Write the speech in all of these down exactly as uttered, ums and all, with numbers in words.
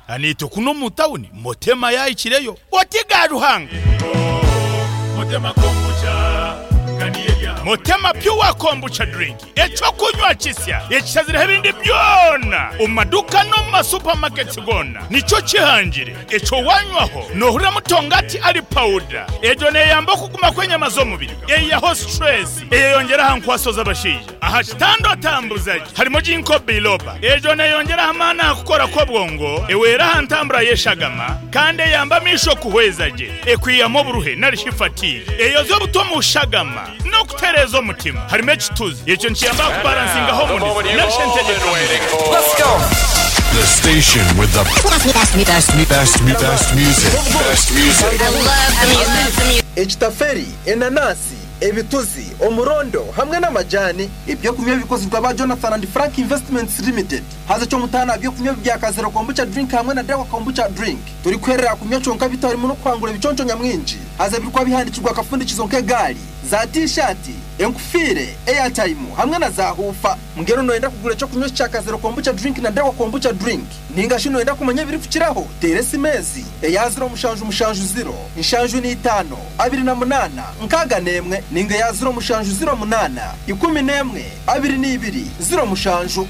anito kuno mutawuni motema ya ikireyo otiga ruhanga motema kombucha kaniyeya motema pure kombucha drink echo kunywa kisya ekizira ebindi byona umaduka no ma supermarket gona nicho kihangire echo wanywaho nohura mutongati ari powder ejo ne yamba kuguma kwenye mazomubiri eya ho stress eyongera hankwasoza bashije aha kitando tambuzaje harimo jinko biloba ejo ne yongera amana akukora ko bwongo ewera hantambura yeshagama kandi yamba misho kuhwezaje ekwiyamo buruhe narishifati eyo zo butomo ushagama no kuterezo mutima harimo ekituzi echo nkiyamba kubalansinga ho muri nashenteje. Let's go. The station with the best, best, best, best, best music. Best music. I love the music. The music. Echitaferi, enanasi, ebituzi, omurondo, hamwe n'amajani, ibyo kunywa bikozwe ba Jonathan and Frank Investments Limited. Haza cyo mutana byo kunywa bya Kazero kombucha drink hamwe na Dawa kombucha drink. Turi kwerera kunywa conka bitari muno kwangura biconco nyamwinji. Haza birwa bihandikirwa kafundikizo nk'egali, za t-shirt, enkufire, airtime hamwe na za hufa. Mungero noenda kugura cyo kunywa cya Kazero kombucha drink na Dawa kombucha drink. Ninga shino noenda kumanya biri fukiraho. Teresi mezi, eyazira omushanju mushanju zero, inshanju ni itano, abiri na munana, nkaga nemwe, ninga yazira omushanju zero munana, ikumi nemwe, abiri ni ibiri, zero mushanju.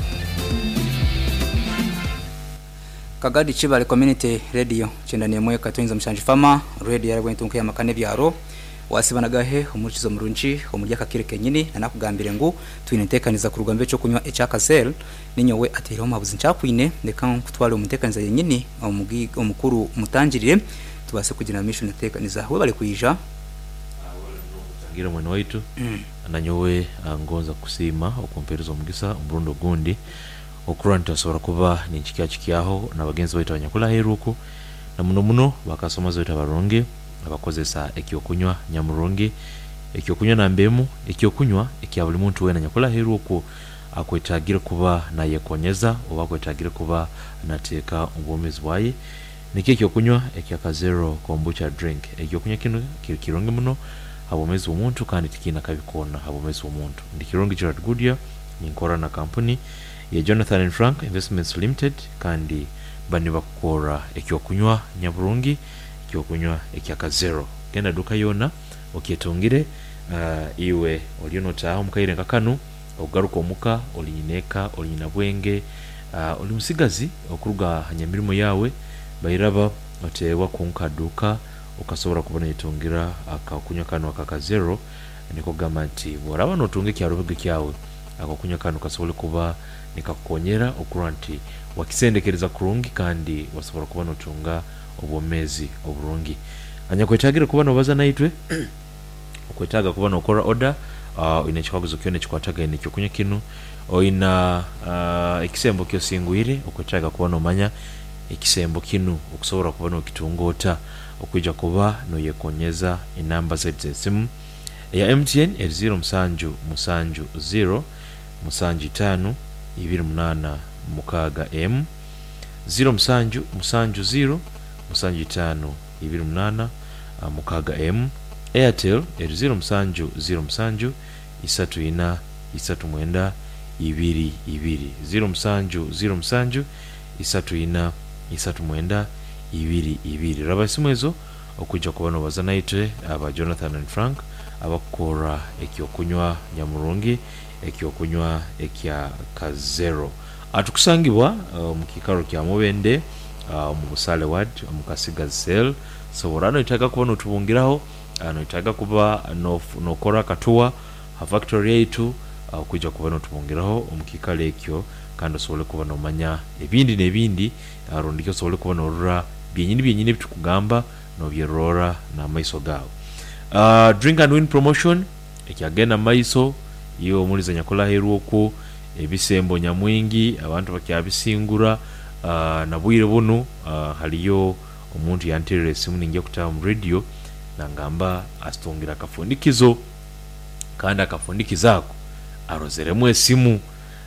Kagadi Chibale Community Radio chenda nemwe katonza mushanju fama radio yari gwentunke ya makane byaro wasibanagahe umukizo murunji umurya kakire kenyini nanakugambire ngo twinentekaniza ku rugamba cyo kunywa echakazel ninyowe atero mabuzi ncakwine ndeka kutwala umutekaniza yenyini umugi umukuru mutangirire tubase kugira mission netekaniza we bale kuyija ngira mwana waitu mm. ananyowe angonza kusima okumpereza omugisa Burundo gundi okuranta sobora kuba ninchikya chikyaho nabagenzi baita banyakula heruko na muno muno bakasoma zoita baronge abakozesa ekyokunywa nyamuronge ekyokunywa nambemu ekyokunywa ekya buli muntu wena nyakula heruko akwetagira kuba na yekonyeza oba akwetagira kuba nateka ubomezi bwaye niki ekyokunywa ekya Kazero kombucha drink ekyokunywa kino kironge muno abomezi omuntu kandi tikina kabikona abomezi omuntu ndikironge Gerard Goodyear ninkora na company ya Jonathan and Frank Investments Limited kandi bani bakora ekyokunywa nyaburungi ekyokunywa ekya Kazero genda duka yona okiyetongire uh, iwe oliono taho mukaire ngakanu ogaruka omuka olinyineka olinyina bwenge uh, oli musigazi okuruga hanyamirimo yawe bayiraba otewa kunkaduka okasobora kubona yitongira akakunywa kanu akakazero niko gamanti boraba no tunge kyarubwe kyawe akakunywa kanu kasobole kuba nikakonyera okuranti wakisendekereza kurungi kandi wasobora kuba no tunga obomezi oburungi anyakwetagira kuba no baza naitwe okwetaga kuba no kora order uh, ine chikaguzo kyone chikwataga ine cyokunya kinu oina uh, ekisembo kyo singuire okwetaga kuba no manya ekisembo kinu okusobora kuba no kitungota okwijja kuba no yekonyeza inamba zete simu ya M T N zero musanju musanju zero musanju tano ibiri munana mukaga M zero musanju musanju zero musanju tano ibiri munana mukaga M Airtel zero musanju zero musanju isatu ina isatu mwenda ibiri ibiri zero musanju zero musanju isatu ina isatu mwenda ibiri ibiri rabasimwezo okujja kubano bazanaite aba Jonathan and Frank abakora ekyokunywa nyamurungi ekyokunywa ekya Kazero atukusangibwa uh, mukikaro kya Mubende uh, mu Busale ward mu Kasiga cell so rano itaka kubano tubungiraho ano itaka kuba no nokora katuwa ha factory yetu uh, kujja kubano tubungiraho omukikale ekyo kandi sobole kubano manya ebindi nebindi arondike sobole kubano rura byenyini byenyini bitukugamba no byerora na maiso gawo uh, drink and win promotion ekyagenda maiso iyo muliza nyakola heruko ebisembo nyamwingi abantu bakyabisingura uh, na bwire buno uh, haliyo omuntu yanterere simu ninge kutamu mu radio nangamba astongira kafundikizo kandi akafundikizako arozeremu esimu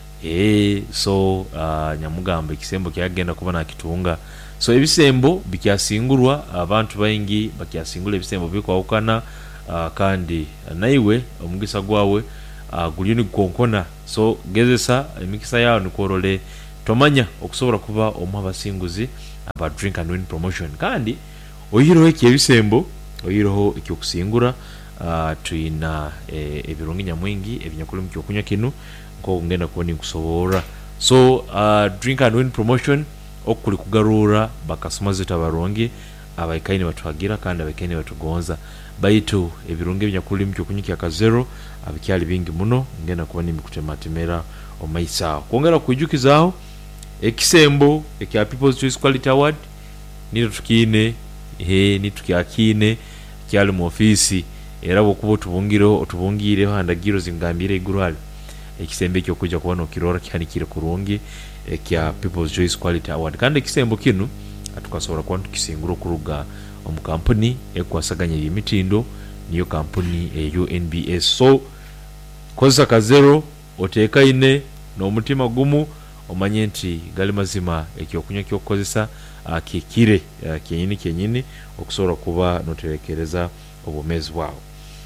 eh so uh, nyamugamba ikisembo kyagenda kuba nakitunga so ebisembo bikyasingurwa abantu bayingi bakyasingula ebisembo bikwawukana uh, kandi uh, naiwe omugisa gwawe uh, gulini konkona so gezesa emikisa yawo nikorole tomanya okusobola kuba omu abasinguzi aba drink and win promotion kandi oyiroho ekyebisembo oyiroho ekyokusingura uh, tuyina e, ebirungi nyamwingi ebinyakuli mu kyokunywa kinu nko ngenda kubona nkusobora so uh, drink and win promotion okuli kugarura bakasumaze tabaronge abaikaine batwagira kandi abaikaine batugonza baitu ebirungi ebinyakuli mu kyokunywa kya kazero abikyali bingi muno ngenda kubona imikutematemera omaisa kwongera kujukizaho ekisembo ekya People's Choice Quality Award nito tukine he nitukyakine kyali mu office era bokubo tubungiro otubungire handagiro zingambire igurwali ekisembe kyo kujja kubona okirora kyanikire kurungi ekya People's Choice Quality Award kandi ekisembo kinu atukasobora kwantu kisinguro kuruga omu company ekwasaganya yimitindo niyo company e U N B S so koza kazero oteka ine no mutima gumu omanye nti gali mazima ekyokunya kyokozesa uh, kikire uh, kenyini kenyini okusobola kuba noterekereza obumezi bwawo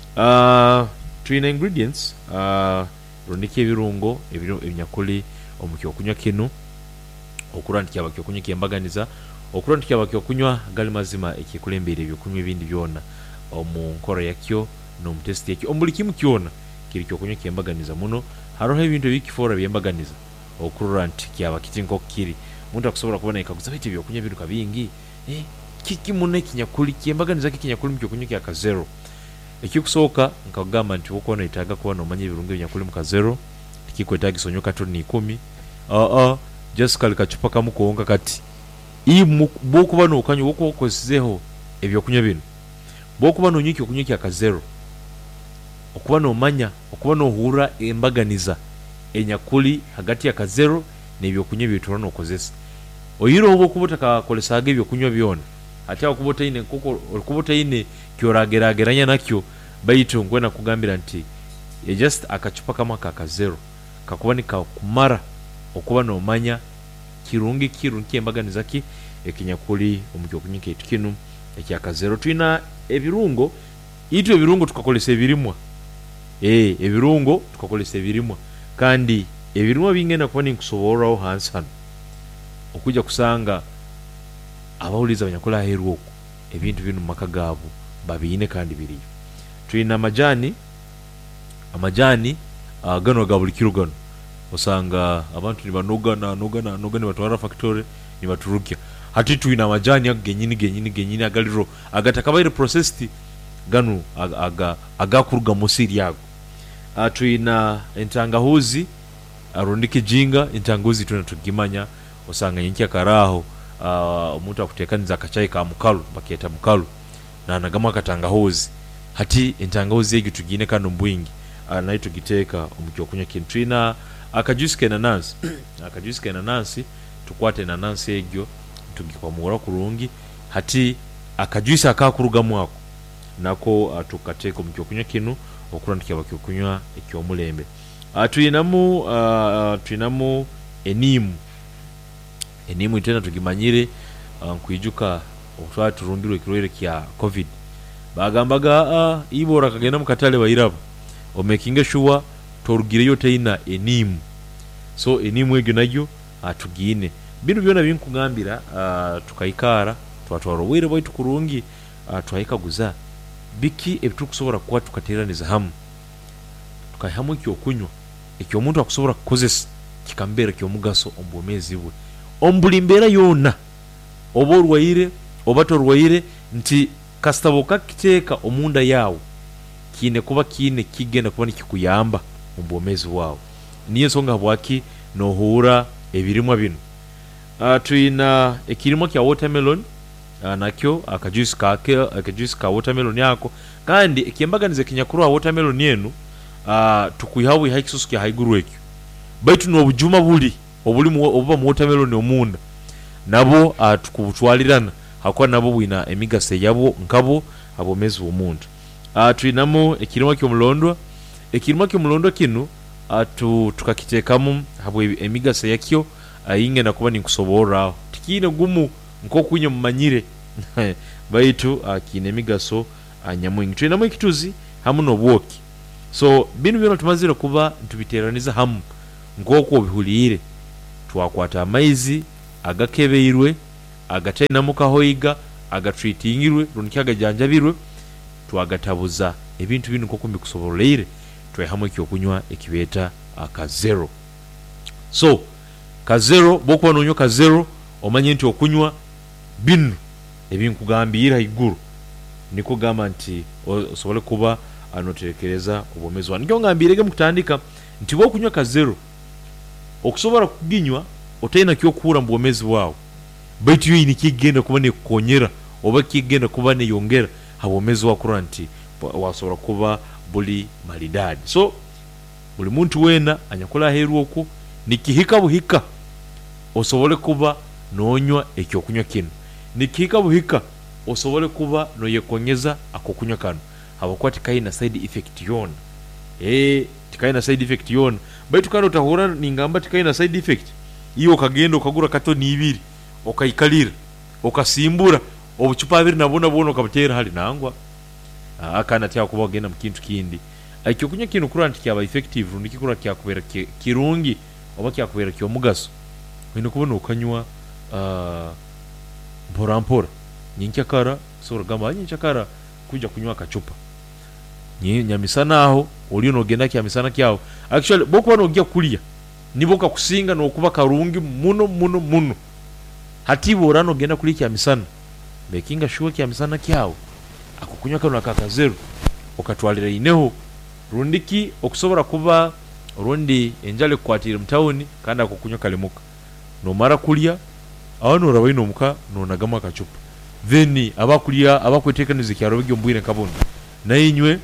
uh, twina ingredients uh, rondike ebirungo ebiro ebinyakuli omukyokunya kinu okura nti kyaba kyokunya kyembaganiza okura nti kyaba kyokunywa gali mazima ekikulembere ebyokunywa ebindi byona omu nkora yakyo no mutesti yakyo ombuli kimu kyona kiri kyokunywa kyembaganiza muno haroho ebintu ebikifora byembaganiza okurura nti kyaba kitinko kiri muntu akusobola kubona ikaguza bite byokunywa bintu kabingi eh kiki mune kinyakuli kyembaganiza kinyakuli mu kyokunywa kya kazero ekikusoka nkagamba nti ukona itaga kubona omanye ebirungo byanyakuli mu kazero tikikwetaga sonyoka toni kumi ah ah just kali kachupa kamu kuonga kati i bokuba no kanyo woko okosizeho ebyokunywa bino bokuba no nyiki okunywa kya kazero okuba no manya okuba no hura embaganiza enyakuli hagati ya kazero nebyokunywa byetoro no kozesa oyiro obo kubota ka kolesaga ebyokunywa byona ati akubota ine koko okubota ine kyoragerageranya nakyo bayito ngwena kugambira nti e just akachupa kama ka kazero kakubani ka kumara okuba no manya kirungi kirungi embaganiza ki ekinyakuli omukyokunywa ketu kinu ekya kazero twina ebirungo itu ebirungo tukakolesa ebirimwa eh ebirungo tukakolesa ebirimwa kandi ebirimwa bingena kubona nkusobora hansan okuja kusanga abawuliza abanyakola heruko ebintu binu makagabu babine kandi biri twina majani amajani uh, gano gabulikiro gano osanga abantu nibanoga na noga na noga ni batwara factory ni baturukia hati twina majani agenyini genyini genyini agaliro agatakabaire processed gano aga agakuruga musiri yago atwina entangahuzi arondike jinga entangahuzi tuna tugimanya osanga yinki karaho omuntu uh, akutekaniza akachai ka mukalu baketa mukalu na nagama katangahuzi hati entangahuzi yegi tugine kano mbwingi uh, nayo tugiteka omukyokunya kintwina akajuice na nansi akajuice na nansi tukwate na nansi egyo tugikwamura kurungi hati akajuice akakuruga mwako nako uh, tukateka omukyokunya kinu okurandika bakyokunywa ekyomulembe atuyinamu uh, tuyinamu enimu enimu itena tugimanyire uh, nkwijuka otwa turundirwe kirwere kya covid bagambaga uh, ibora kagenda mukatale bayirabo o making sure torugire yote ina enimu so enimu egyo nagyo atugine bino byona binkugambira uh, tukaikara twatwaro were boy tukurungi uh, twayikaguza biki ebitukusobora kwa tukateraniza hamu tukahamu kyokunywa ekyo omuntu akusobora kukozesa kikambera kyomugaso ombomezi bwe ombulimbera yona oborwaire obatorwaire nti kastaboka kiteka omunda yawo kine kuba kine kigenda kuba nikikuyamba ombomezi wawo niyo songa bwaki nohura ebirimwa bino atwina ekirimo kya watermelon Uh, nakyo akajuice ka akajuice ka watermelon yako kandi ekiyembaganize kinyakuru wa watermelon yenu uh, tukuyihawe haikisusu kya haigurwekyo baitu no bujuma buli obuli mu obuba mu watermelon omunda nabo uh, tukubutwalirana hakwa nabo bwina emigase yabo nkabo abomezi omuntu uh, twinamo ekirimo kyo mulondwa ekirimo kyo mulondwa kinu uh, tu tukakitekamu habwe emigase yakyo uh, inge nakuba ninkusobora tikine gumu nko kunye mumanyire baitu akine migaso anyamwingi twinamo ekituzi hamu nobwoki so binu byona tumazira kuba ntubiteraniza hamu nkoko obihulire twakwata amaizi agakebeirwe agataina mukahoiga agatreatingirwe rundi agajanjabirwe twagatabuza ebintu bino nkoko mbikusoboleire twehamwe kyokunywa ekibeta aka zero. So ka zero bokuba nonywa ka zero omanye nti okunywa bino ebinkugambira iguru niko gamba nti osobole kuba anotekereza obwomezi wano. Njo ngambirege mukutandika nti bokunywa ka zero okusobola kuginywa otayina kyokura mu bwomezi bwawe baitu yo inikigenda kuba ne konyera oba kigenda kuba ne yongera habwomezi wakura nti wasobola kuba buli malidadi. So buli muntu wena anyakola heru okwo nikihika buhika osobole kuba nonywa ekyokunywa kino, nikihika buhika osobole kuba noyekonyeza akokunywa kano habakwa tikaina side effect yona eh tikaina side effect yona baitu kano tahura ningamba tikaina side effect iyo kagendo kagura katoni ibiri okaikalira okasimbura obucupa abiri nabona bona okabutera hali nangwa akana tya kuba genda mukintu kindi ekyokunywa kino kuranti kyaba effective rundi kikura kyakubera kirungi oba kyakubera kyomugaso wino kubona okanywa uh, mpora mpora nyinkakara sora gamba nyinkakara kuja kunywa kachupa nyi nyamisana aho oli no genda kyamisana kyawo actually boko bano ogya kulia niboka kusinga no kuba karungi muno muno muno hatibo rano genda kulia kyamisana making sure kyamisana kyawo akukunywa kano akaka zero okatwalira ineho rundiki okusobora kuba rundi enjale kwatira mtawuni kandi akukunywa kalimuka no mara kulia awano rabaino muka no nagama kachupa then abakulia abakwetekanize kyaro bigyo mbwire kabunda nayinywe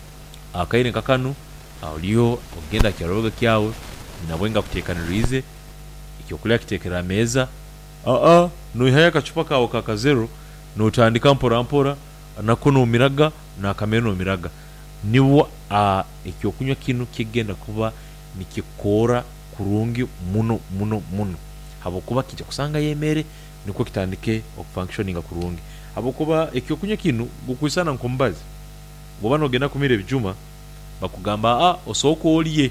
akaire kakanu auliyo ogenda kyaro kyawe nabwenga kutekanirize ikyokulia kitekera meza a a no ihaya kachupa kawo kaka zero no tandika mpora mpora nakono miraga na kameno miraga niwo a ikyokunywa kinu kigenda kuba nikikora kurungi muno muno muno habokuba kija kusanga yemere niko kitandike okufunctioninga kurungi habokuba ekyokunywa kinu gukwisana nkombazi goba no genda kumire bijuma bakugamba a osoko oliye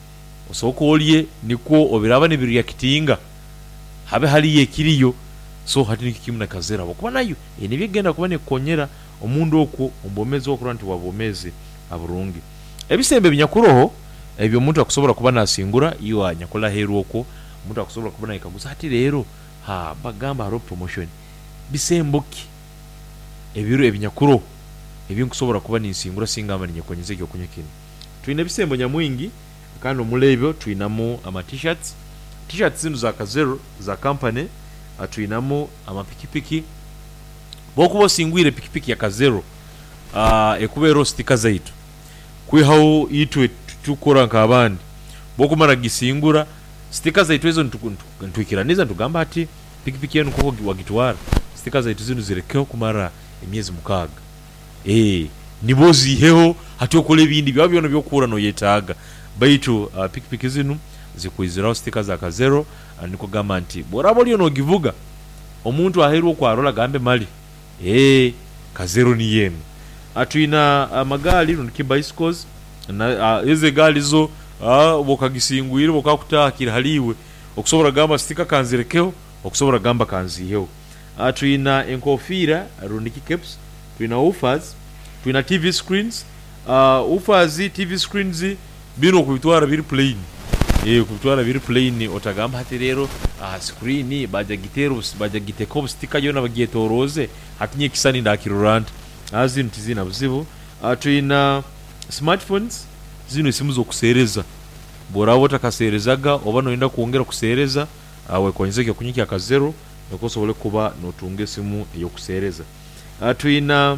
osoko oliye niko obiraba ne reactinga habe haliye kiriyo so hati nikimuna kazera bokuba nayo ene bigenda kuba ne konyera omundu okwo ombomezi okuranti wabomezi aburungi ebisembe binyakuroho ebyo omuntu akusobora kuba nasingura iyo anyakola heru okwo omuntu akusobora kuba nayikaguza hati rero ha bagamba haro promotion bisemboki ebiro ebinyakuro ebyo nkusobora kuba ninsingura singamba ninyekonyeze kyo kunyekino tuine bisembo nyamwingi kandi omulebyo tuinamo ama t-shirts t-shirts zinu za kazero za company atuinamo ama pikipiki bokubo singwire pikipiki ya kazero ah uh, ekubero sticker zaitu kwihawo itwe tukora nkabandi bokumara gisingura sticker zaitu ezo ntukiraniza ntugamba ati pikipiki yenu koko wagitwara sticker zaitu zinu zirekeo kumara emyezi mukaga eh nibozi heho hati okole bindi byabyo byo kura no yetaga baitu uh, pikipiki zinu zikuizirawo sticker za kazero uh, niko gamba nti borabo lyo no givuga omuntu aheru kwa rola gambe mali eh kazero ni yenu atuina uh, magali runki bicycles na uh, eze gali zo uh, bokagisingwire bokakutakira haliwe okusobora gamba sticker kanzirekeo okusobora gamba kanziheho atuina enkofira runiki caps tuina ufas tuina T V screens uh, ufas T V screens bino kubitwara biri plain eh kubitwara biri plain otagamba hati rero uh, screen baja gitero baja giteko sticker yona bagietoroze hatinye kisani ndakirurant azin tizina buzibu atuina smartphones zino simu zo kusereza borabo takaserezaga oba no inda kuongera kusereza awe konyezeke kunyiki akazero nokosobole kuba notunge simu eyo kusereza atuina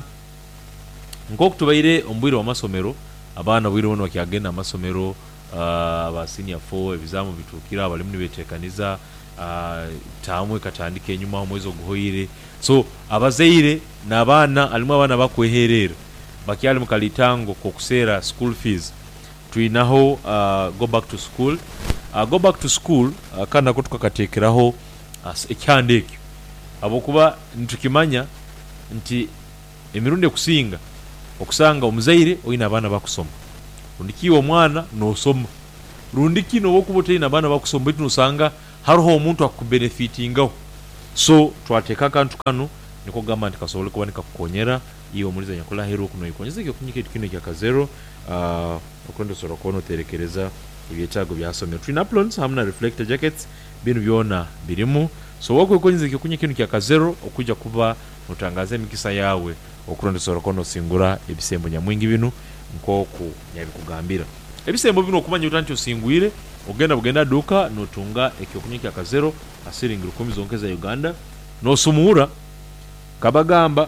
ngoko tubaire ombwiro wa masomero abana bwire wono kyagenda amasomero uh, aba senior four ebizamu bitukira abalimu nibetekaniza uh, tamwe katandike nyuma omwezo guhoire so abazeire nabana alimu abana bakweherera bakyali mukalitango kokusera school fees tuinaho uh, go back to school uh, go back to school uh, kana kutuka katekeraho uh, ekyandeke abokuba ntukimanya nti emirunde kusinga okusanga omuzaire oyina abana bakusoma rundikiwo omwana no soma rundiki no bokubote ina abana bakusoma bitu nusanga hariho omuntu akubenefitingaho so twateka akantu kano niko gamba nti kasobole kuba nikakukonyera iyo omuliza nyakula hero kuno ikonyeza ekyo kunyika kino kya kazero uh, okundo soro kono terekereza ebyetago byasomero twin uploads hamna reflector jackets binu byona birimu so wako ikonyeza ekyo kunyika kino kya kazero okuja kuba mutangaza emikisa yawe okundo soro kono singura ebisembo nyamwingi binu nkoku yabikugambira ebisembo bino okumanya utanti osingwire ogenda bugenda duka notunga ekyo kunyika kya kazero asiringi rukumi zonkeza Uganda no sumura kabagamba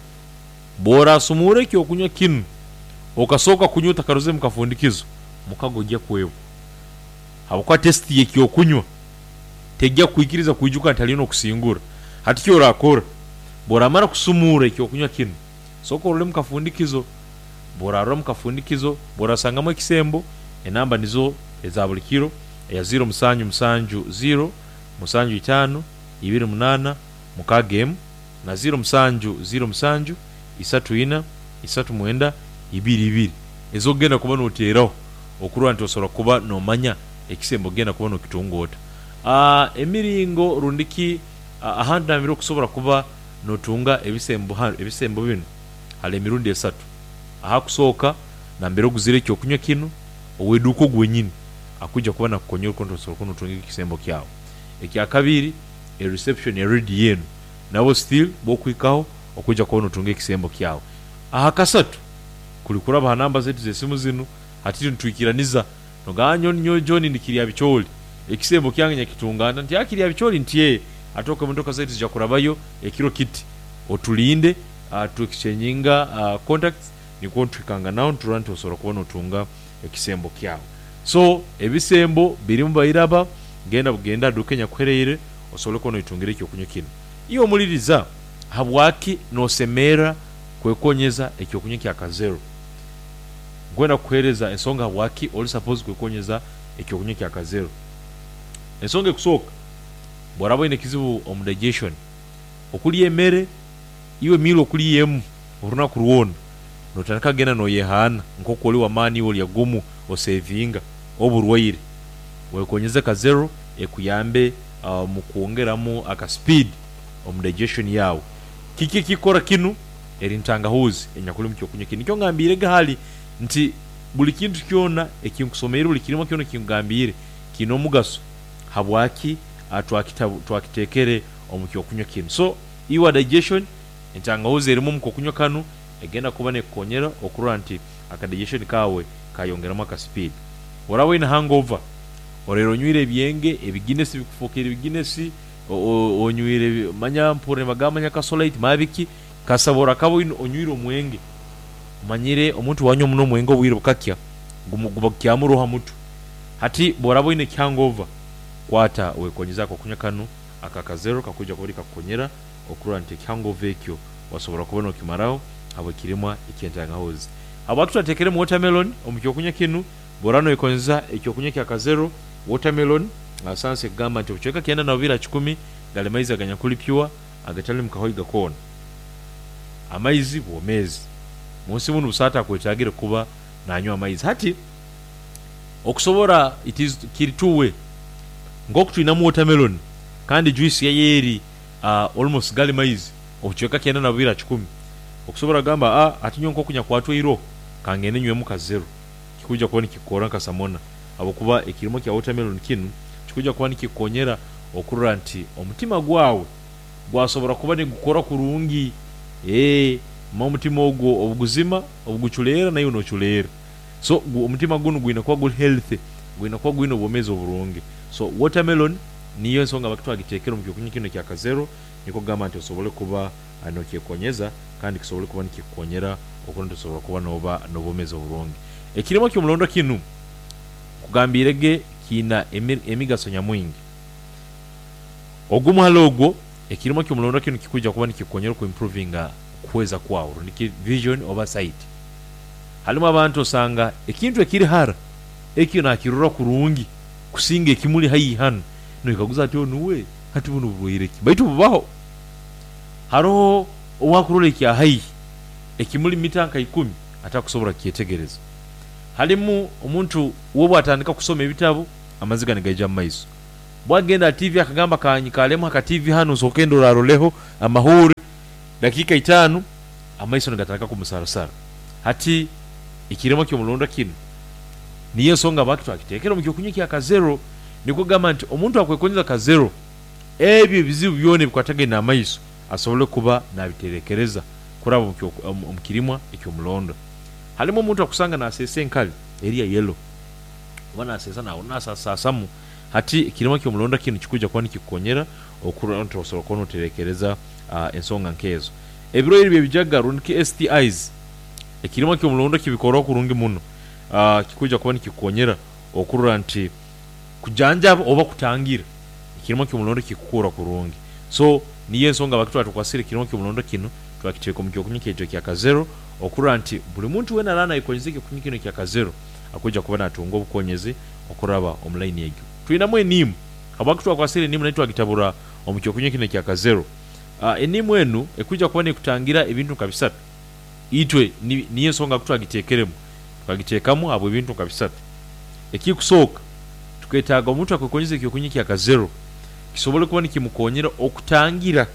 bora sumure ekyo kunywa kinu okasoka kunyuta karoze mukafundikizo mukago jya kwewo habukwa test yekyo kunywa tejja kuikiriza kuijuka talino kusingura hatikyo rakora bora mara kusumura ekyo kunywa kinu soko role mukafundikizo bora ro mukafundikizo bora sangamo ekisembo enamba nizo ezabulikiro ya zero musanju musanju zero musanju itano ibiri munana mukagem na zero musanju zero musanju isatu ina isatu mwenda ibiri ibiri ezo genda kuba noteraho okurwa nti osora kuba nomanya ekisembo genda kuba nokitungota ah emiringo rundiki uh, ahandi namiro kusobora kuba notunga ebisembo hano ebisembo bino hale mirundi esatu aha kusoka na mbero guzire kyo kunywa kino oweduko gwenyini akuja kuba na kukonyera konto osora kuno tunga ekisembo kyao ekya kabiri e reception ya ready yenu nabo still bokwikaho okuja kuba notunga ekisembo kyao aha kasatu kulikura ba namba zetu zesimu zinu hatiri ntwikiraniza noganyo nyo John ndikiriya bicholi ekisembo kyange nyakitungana nti akiriya bicholi ntiye atoka mundoka zetu zija kurabayo ekiro kiti otulinde uh, tu exchangeinga uh, contacts ni kontwikanga nawo turanti osora kuba notunga ekisembo kyao so ebisembo birimu bayiraba genda bugenda dukenya kwereere osole kono itungire kyo kunyukina iyo muliriza habwaki no semera kwekonyeza ekyo kunyiki akazero gwenda kuhereza ensonga habwaki oli suppose kwekonyeza ekyo kunyiki akazero ensonga kusoka borabo ine kizibu omudigestion okuli emere iwe milo okuli yemu oruna kuruona notanaka gena no yehana nkoko oli wa mani oli yagumu osevinga oburwaire wekonyeza kazero ekuyambe uh, mukuongeramo aka speed omudigestion yawo kiki kikora kinu erintanga huzi enyakuli mkyo kunyiki nikyo ngambire gahali nti buli kintu kyona ekinkusomera buli kirimo kyona kingambire kino mugaso habwaki atwakita twakitekere omukyo kunywa kinu so iwa digestion entanga huzi erimo mko kunywa kanu egenda kuba ne konyera okurura nti aka digestion kawe kayongeramo aka speed orawe ina hangover orero nywire byenge ebiginesi bikufokera ebiginesi onywire manya mpore magamanya kasolite mabiki kasabora kabo onywire omwenge manyire omuntu wanyo muno omwenge obwire bukakya gumuguba kyamuroha mutu hati borabo ine hangover kwata wekonyeza ko kunya kanu akakazero kakuja kubika kukonyera okurura nti hangover ekyo wasobora kubona okimarao abo kirimwa ikyentanga hozi abo tutatekere mu watermelon omukyo kunya kinu borano ekonyeza ekyo kunya kyakazero watermelon asanse gamba nti okucheka kienda na vira kikumi gale maizi aganya kuli pure agatali mukahoiga kona amaizi bomezi munsi munu busata kwetagire kuba nanywa amaizi hati okusobora it is kirituwe ngokutwina mu watermelon kandi juice ya yeri uh, almost gale maizi okucheka kienda na vira kikumi okusobora gamba ah atinyo nkokunya kwatwa iro kangene nywe mu kazero kikuja kubona kikora nkasamona abo kuba ekirimo kya watermelon kinu kikuja kuba nikikonyera okurura nti omutima gwawe gwasobora kuba ni gukora kurungi eh mu mutima ogwo obuguzima obuguchulera nayo no chulera so omutima guno gwina kwa good health gwina kwa gwino bomeza oburungi so watermelon niyo nsonga bakitwa gitekero mu kyo kino kya kazero niko gamba nti osobole kuba ano kyekonyeza kandi kisobole kuba nikikonyera okundi osobora kuba noba nobomeza oburungi ekirimo kyo mulondo kinu kugambirege kina emigaso nyamwingi ogumuhalogo ekirimo kyo mulondo kinu kikuja kuba nikikonyera ku improvinga kweza kwawo niki vision oversight halima abantu osanga ekintu ekiri hara ekyo nakirura kurungi kusinga ekimuli hayi hano no ikaguza ati onuwe hati buno bwireki baitu bubaho haro owakurule kya hayi ekimuli mitanka ikumi atakusobora kyetegereza halimu omuntu wobo atandika kusoma ebitabo amaziga negaija maiso bwagenda T V akagamba kanyikalemu aka T V hano sokendo laroleho amahuri dakika itanu amaiso nagataka kumusarasara hati ikiremo kyo mulonda kino niyo songa bakitu akitekera mu kyokunyiki aka zero niko gamanti omuntu akwekonyeza ka zero ebyo bizibu byone bikwatage na amaiso asobole kuba nabiterekereza kuraba mu kirimwa ekyo mulonda halimo omuntu akusanga na asese enkali area yellow bana asesa na onasa sasamu hati ikirimo kyo mulonda kino kikuja kwani kikonyera okuranta osobola kono terekereza uh, ensonga nkezo ebiro ebyo bijagaru nki S T Is ekirimo kyo mulonda kibikora okurungi muno uh, kikuja kwani kikonyera okuranti kujanja oba kutangira ikirimo kyo mulonda kikukura kurungi so niye ensonga bakitwa tukwasire ikirimo kyo mulonda kino twakiteko mu kyokunyike ekyo kya kazero okuranti buli muntu wena lana ikonyezeke kunyikino kya kazero akuja kuba natunga obukonyezi okuraba online yegyo tuina mwe nimu abakitwa akwasire nimu naitwa kitabura omukyo kunyikino kya kazero uh, enimu enu ekuja kuba nekutangira ebintu kabisatu itwe niye ni ensonga kutwa gitekeremu twagitekamu abo ebintu kabisatu ekikusoka tuketaga omuntu akokonyeze kyo kunyiki aka zero kisobole kuba nikimukonyera okutangira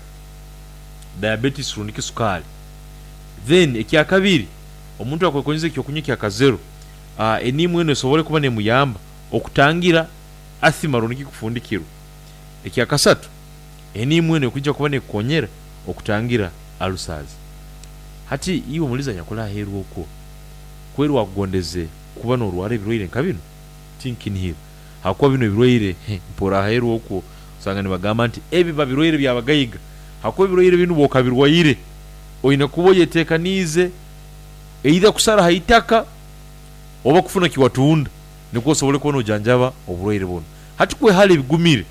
diabetes runiki sukali then ekya kabiri omuntu akokonyeze kyo kunyiki aka zero uh, enimu eno sobole kuba ne muyamba okutangira asima runiki kufundikiro ekya kasatu enimu eno kujja kuba ne kukonyera okutangira ulcers hati iwo muliza nyakola heru okwo kweru wagondeze kuba no ruware birwire nkabino thinking here hakuba bino birwire mpora heru okwo sanga ni bagamba nti ebi babirwire byabagayiga hakuba birwire bino bokabirwaire oina kuboye tekanize eida kusara haitaka oba kufuna kiwatunda niko sobole kono ojanjaba oburwire bono hati kwe hali bigumire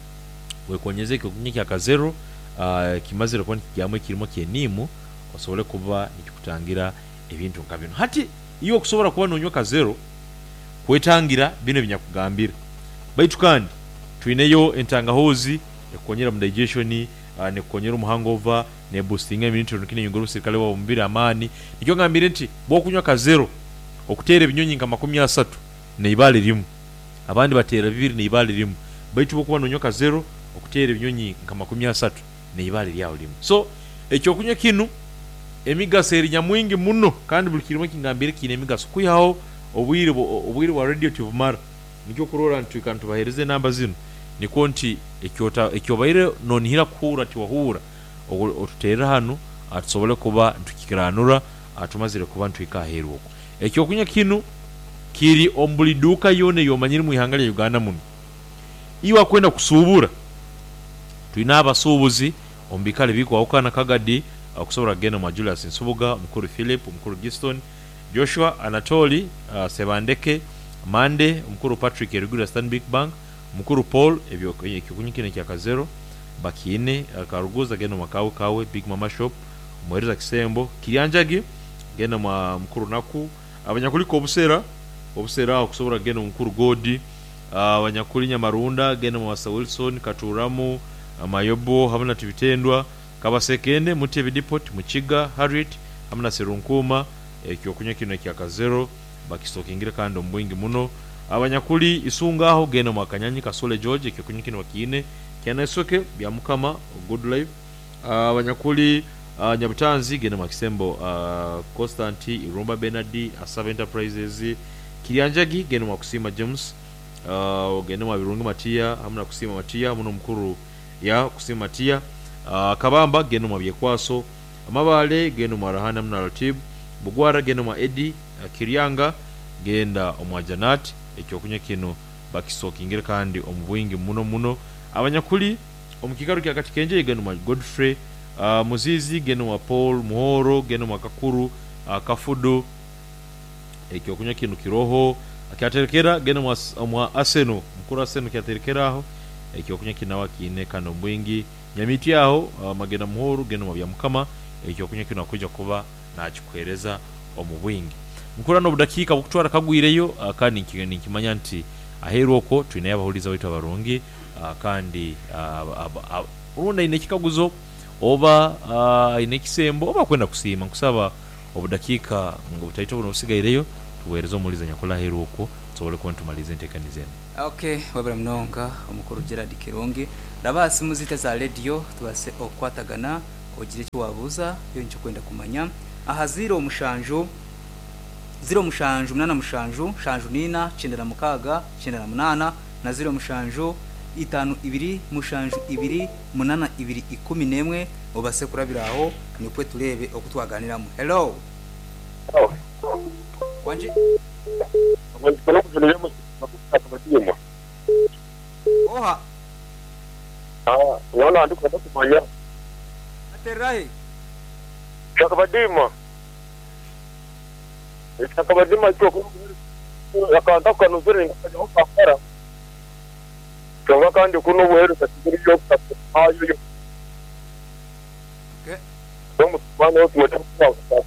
we konyezeke kunyiki aka zero uh, kimazira kwani kijamwe kirimo kyenimu osobole kuba nikikutangira ebintu nkabino hati iyo kusobora kuba nonyoka zero kwetangira bino binyakugambira baitu kandi tuineyo entangahozi ekonyera mu digestion uh, ne konyera mu hangover ne boosting immunity nkine nyongoro sirikale wa mbira amani nikyo ngambire nti bo kunyoka zero okutera ebinyonyi nka makumi asatu ne ibali limu abandi batera bibiri ne ibali limu baitu bo kuba nonyoka zero okutera ebinyonyi nka makumi asatu ne ibali lyawo limu so ekyo kunyo kinu emigaso erinya mwingi muno kandi buli kirimo kingambire kine emigaso kuyaho obwire obwire wa radioactive mara nikyo kurora ntu kantu bahereze namba zino niko nti ekyota ekyobaire nonihira kuhura ti wahura otutera hano atusobole kuba ntukikiranura atumazire kuba ntuika heru okwo ekyo kunya kinu kiri ombuli duka yone yomanyiri mu ihanga lya Uganda muno iwa kwenda kusubura tuina abasubuzi ombikale biko akana kagadi akusobora gena mu Julius Nsubuga mukuru Philip mukuru Giston Joshua Anatoli uh, Sebandeke Mande mukuru Patrick Erigura Stanbic Bank mukuru Paul ebyo kikunyikine kya kazero bakine uh, karuguza gena makawe kawe Big Mama Shop mwereza kisembo kiryanjagi gena mu mukuru naku abanyakuliko obusera obusera akusobora gena mukuru Godi abanyakuli uh, Nyamarunda gena mu Wasa Wilson Katuramu amayobo uh, hamna tibitendwa kabasekende mutebe depot mukiga Harriet hamna serunkuma ekyo kunya kino kya kazero bakistokingira kandi ombwingi muno abanyakuli isunga aho gena mwakanyanyi Kasole George ekyo kunya kino wakine kyana soke bya mukama good life abanyakuli uh, Nyabutanzi gena mwakisembo uh, Constanti Iromba Benadi Asava Enterprises Kiryanjagi gena mwakusima James uh, gena mwabirungi Matia hamna kusima Matia muno mkuru ya kusima Matia Uh, kabamba geno mabye kwaso amabale geno marahana mna Ratib Bugwara geno ma Edi uh, Kiryanga genda omwajanat ekyo kunya kino bakisokingira kandi omubwingi muno muno abanyakuli omukikaru kya katikenje geno ma Godfrey uh, Muzizi geno ma Paul Muhoro geno ma Kakuru uh, Kafudo ekyo kunya kino kiroho akyaterekera geno ma, ma Aseno mukuru Aseno kyaterekera aho ekyo kunya kinawa kine kano mbwingi nyamiti yaho uh, magena muhoro geno mabya mukama ekyo kunya kino akuja kuba nakikwereza omubwingi mukura no budakika bukutwara kagwireyo uh, kandi nkimanya nti aheru oko twine yabahuliza witu abarongi uh, kandi urunda uh, ine kikaguzo oba uh, ine kisembo oba kwenda kusima kusaba obudakika ngo butaito buno usigaireyo tuweereze omuliza nyakola heru okwo tusobole kuba ntumaliza enteekaniza eno. Okay, wabula mnonga omukuru Gerard Kironge raba simu zite za radio tubase okwatagana ogire kiwabuza yo ncho kwenda kumanya aha zero omushanju zero mushanju munana mushanju shanju nina chendera mukaga chendera munana na zero mushanju itanu ibiri mushanju ibiri munana ibiri ikumi nemwe obase kurabiraho nikwe turebe okutwaganiramo. Hello Oh. wanje Ngikona kufunelemo akabadima. oha Ah, wana andu kwa kumanya. aterai Akabadima. Akabadima cyo ko yakanda kanu zuri ngakajya ukafara. Cyangwa kandi kuno buheru katigiri yo ayo yo. okay Domo bana wotu wotu.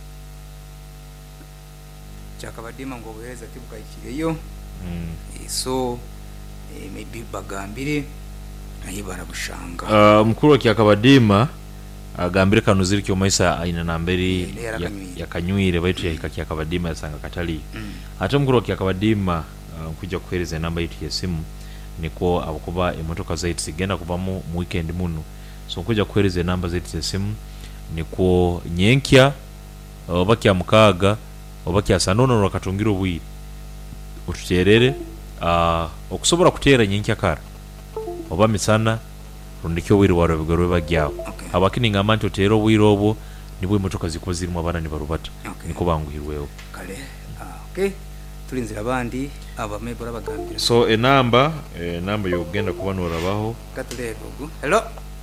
cyakabadima ngo buheza tibukayikireyo Mm. e, so e, maybe bagambire ayibara bushanga Uh, mkuru wa kiakabadima agambire kanu ziri kyo maisa aina namberi Ile ya ya, Kanywire. ya kanywire baitu ya kiakabadima yasanga katali. mm. Ate mkuru wa kiakabadima uh, kujja kuhereza namba yitu ya simu niko abakuba emotoka zaitu zigenda kuvamu mu weekend muno. So kujja kuhereza namba zaitu ya simu niko nyenkya oba kya mukaga oba kya sanono rwakatungira obwire ututerere uh, okusobora kuteera nyenkya kara oba misana rundikyo obwire bwaro bigarwe bagyawo. Okay. Abakini ngamba nti oteera obwire obwo nibwo emotoka zikuba zirimu abaana ne barubata. Okay. Niko banguhirweho. kale ah, okay tulinzira abandi aba maybe bagambire So enamba enamba yogenda kuba norabaho. katulebe ogu. Hello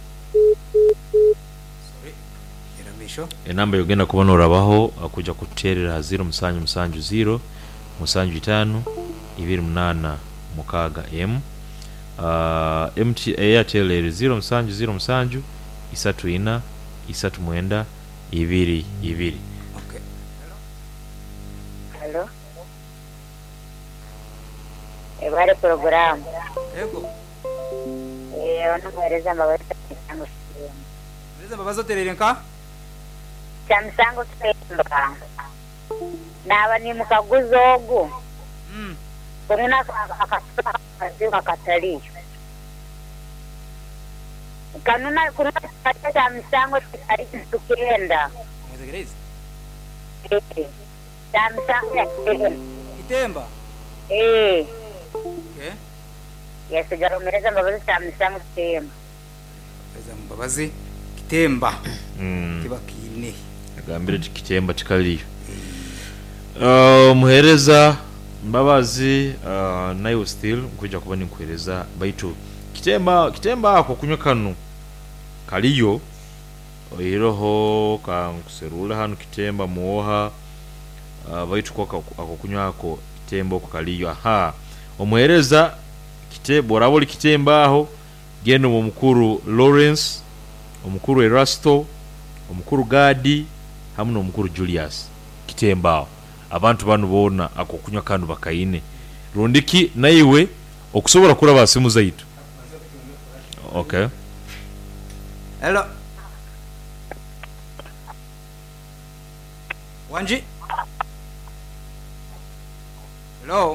sorry iramisho Enamba yogenda kuba norabaho akuja kuterera zero musanju musanju zero musanju itano ibiri munana mukaga m uh, M T Airtel eri zero musanju zero musanju isatu ina isatu mwenda ibiri ibiri. okay Hello. Ebare program. ego Eh, ona mwereza mabasa kisango. neza babazo terere nka Chamsango sepemba. Naba ni mukaguzo ogu. mm Kuna akasema katali. Kanuna kuna kata chamsango tari tukenda. mwezegereza Eh. Chamsango ya itemba Eh. okay Yasigaro mwereza mabasa chamsango sepemba. eza mbabazi kitemba Mm. kibakine Agambire tikitemba tikaliyo. Uh, muhereza mbabazi uh, nayo still kuja kuba ninkuhereza baitu kitemba kitemba ako kunywa kanu kaliyo oyiroho kankuserula hano kitemba muoha uh, baitu kwa ako kunywa ako kitemba ako kaliyo. Aha omuhereza kitemba oraboli kitemba aho gendo mu mukuru Lawrence omukuru Erasto omukuru Gadi hamwe n'omukuru Julius kitemba abantu banu bona ako kunywa kandu bakaine rondiki naiwe okusobora kuraba simu zaitu. Okay. hello wanji hello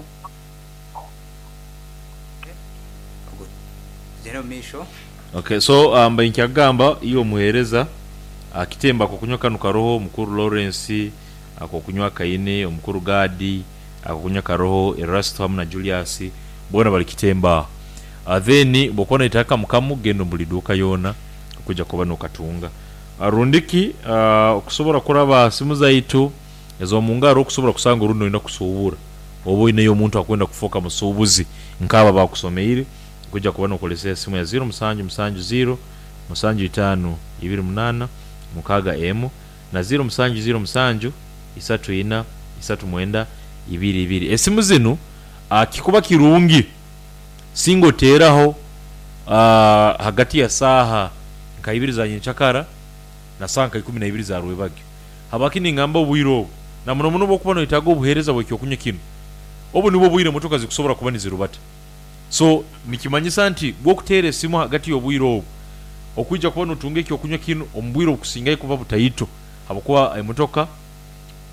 good jero misho Okay, so um, bainkyagamba iyo muhereza akitemba ako kunywa kanu karoho omukuru Lawrence ako kunywa kaine omukuru Gadi ako kunywa karoho Erasto hamwe na Julius bona bali kitemba. Uh, then bokona itaka mukamu gendo muliduka yona kuja kuba no katunga arundiki uh, okusobora kuraba simu zaitu ezo mungaro okusobora kusanga runo ina kusubura obo ine yo muntu akwenda kufoka musubuzi nkaba bakusomeire kuja kuba no kolesea simu ya zero musanju musanju zero musanju itano ibiri munana mukaga m na zero musanju zero musanju isatu ina isatu mwenda ibiri ibiri. Esimu zinu akikuba kirungi singo teraho uh, hagati ya saha nka ibiri za nyichakara na sanka ikumi na ibiri za rwebagyo habakini ngamba obwiro na muno muno bokuba no itago obuhereza bwekyo kunye kino obo nibo bwire motoka zikusobora kuba nizirubata. So nikimanyisa nti bwo kutere simu hagati y'obwiro okujja kuba no tungeki okunywa kino ombwiro okusingaye kuba butayito habakuwa emotoka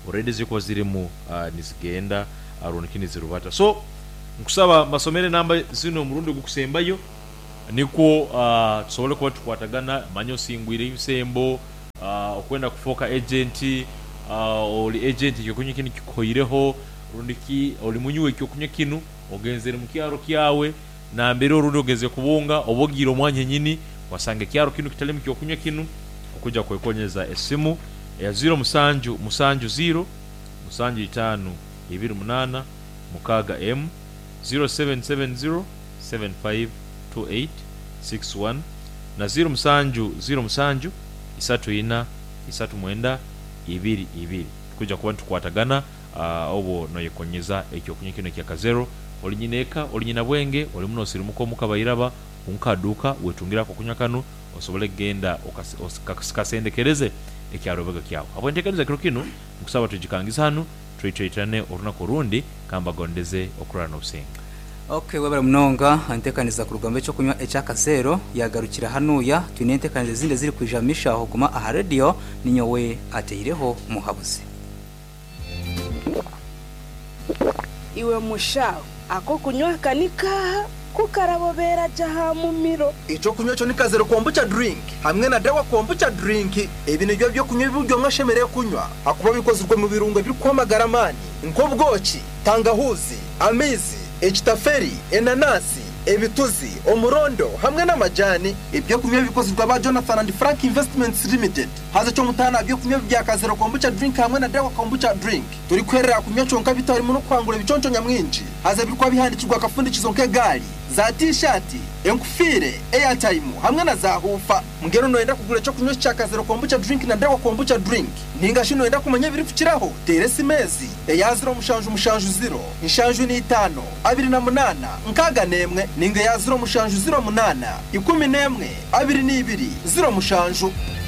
already ziko zirimu uh, nizigenda aronekini zirubata so nkusaba masomere namba zino murundi gukusembayo niko uh, tusobole kuba tukwatagana manyo singwire ibisembo uh, okwenda kufoka agent uh, oli agent yokunye kinu kikoyireho rundiki oli munyuwe kyokunye kinu ogenzere mu kyaro kyawe na mbere orundi ogeze kubunga obogira omwanya nyini wasange kyaro kinu kitale mu kyokunye kinu okuja kwekonyeza esimu ya zero musanju musanju zero musanju itanu ibiri munana mukaga m zero seven seven zero seven five two eight six one na zero musanju zero musanju isatu ina isatu mwenda ibiri ibiri kuja kuba tukwatagana uh, obo noyekonyeza ekyo kunyikino kya kazero olinyineka olinyina bwenge oli muno sirimuko mukabayiraba unkaduka wetungira ko kunyakanu osobole genda okasendekereze ekyarobega kyawo abwentekereza kiro kino nkusaba tujikangisa hano twitwitane orunako rundi kamba gondeze okurana obusenga. Okay, webara mnonga antekaniza ku rugambe cyo kunywa ecyaka zero yagarukira hanuya twinentekanize zinde ziri kwijamisha aho kuma aha radio ninyowe ateireho muhabuzi iwe mushaho ako kunywa kanika kukarabobera jaha mumiro ico kunywa cyo nikazero kombucha drink hamwe na dawa kombucha drink ibi nibyo byo kunywa ibyo mwashemereye kunywa akuba bikozwe mu birungo biri kwamagara mani nkobwoki tangahuzi amizi echitaferi enanasi ebituzi umurondo hamwe n'amajani ibyo kunywa bikozwe ba Jonathan and Frank Investments Limited haza cyo mutana byo kunywa bya kazero kombucha drink hamwe na dawa kombucha drink turi kwerera kunywa cyonka bitari mu kwangura biconco nyamwinji haza biri kwa bihandikirwa kafundikizo nke gari za t-shirt enkufire airtime hamwe na za hufa mugero noenda kugura cyo kunywa cya kazero kombucha drink na dawa kombucha drink ninga shino enda kumanya biri fukiraho teresi mezi eyaziro mushanju mushanju zero inshanju ni itano abiri na munana nkaga nemwe ninga yaziro mushanju zero munana ikumi nemwe abiri ni ibiri zero mushanju